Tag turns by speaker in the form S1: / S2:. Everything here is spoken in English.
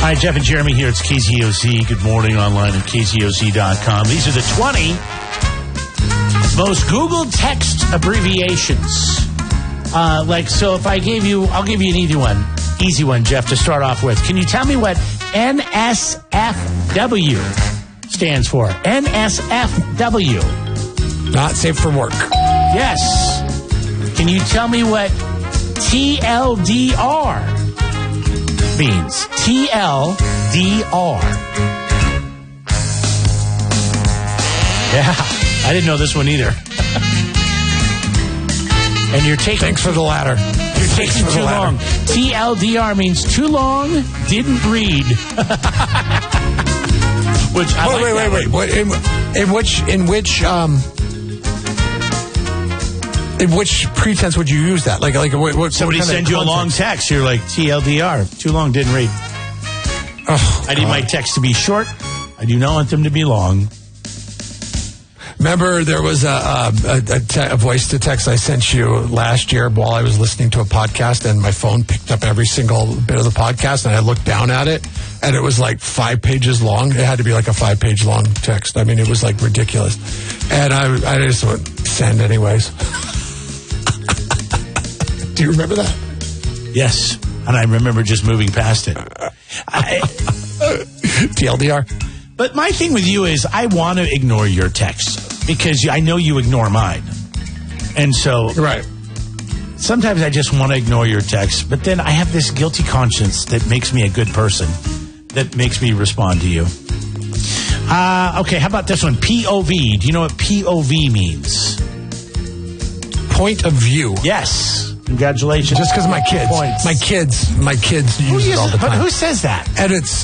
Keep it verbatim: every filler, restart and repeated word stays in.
S1: Hi, Jeff and Jeremy here. It's K Z O Z. Good morning online at K Z O Z dot com. These are the twenty most Googled text abbreviations. Uh, like, so if I gave you, I'll give you an easy one. Easy one, Jeff, to start off with. Can you tell me what N S F W stands for? N S F W.
S2: Not safe for work.
S1: Yes. Can you tell me what T L D R means? T L D R. Yeah, I didn't know this one either. And you're taking...
S2: Thanks for the latter.
S1: You're taking too long. T L D R means too long, didn't read. Which I
S2: wait,
S1: like
S2: wait, wait, wait. What, in, in which... In which... Um, In which pretense would you use that? Like, like what, what
S1: somebody
S2: what
S1: sends you a long text. You're like, T L D R, too long, didn't read.
S2: Oh,
S1: I need my texts to be short. I do not want them to be long.
S2: Remember, there was a, a, a, te- a voice to text I sent you last year while I was listening to a podcast, and my phone picked up every single bit of the podcast, and I looked down at it, and it was like five pages long. It had to be like a five-page long text. I mean, it was like ridiculous. And I, I just went, send anyways. Do you remember that?
S1: Yes. And I remember just moving past it. I,
S2: T L D R.
S1: But my thing with you is I want to ignore your texts because I know you ignore mine. And so
S2: right.
S1: Sometimes I just want to ignore your texts, but then I have this guilty conscience that makes me a good person, that makes me respond to you. Uh, okay, how about this one? P O V. Do you know what P O V means?
S2: Point of view.
S1: Yes. Congratulations.
S2: Just because my kids,
S1: Points.
S2: my kids, my kids use
S1: who
S2: it
S1: uses,
S2: all the time.
S1: But who says that?
S2: And it's